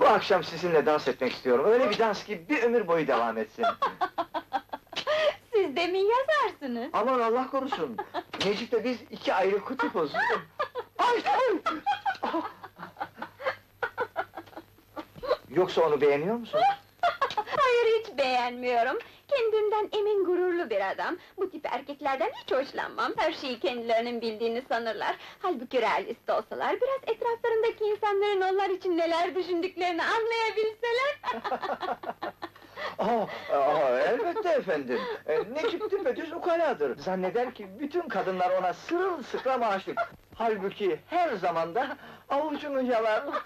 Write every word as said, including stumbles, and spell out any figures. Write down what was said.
Bu akşam sizinle dans etmek istiyorum. Öyle bir dans ki bir ömür boyu devam etsin. Siz de mi yazarsınız? Aman Allah korusun! Necip'le biz iki ayrı kutupuz. Ay, ay! Yoksa onu beğeniyor musun? Hayır, hiç beğenmiyorum. Kendinden emin, gururlu bir adam. Bu tip erkeklerden hiç hoşlanmam. Her şeyi kendilerinin bildiğini sanırlar. Halbuki realist olsalar, biraz etraflarındaki insanların onlar için neler düşündüklerini anlayabilseler... Aa, aa, elbette efendim! E, Necip düpedüz ukaladır. Zanneder ki bütün kadınlar ona sırılsıklam aşık. Halbuki her zamanda avucunu yalar.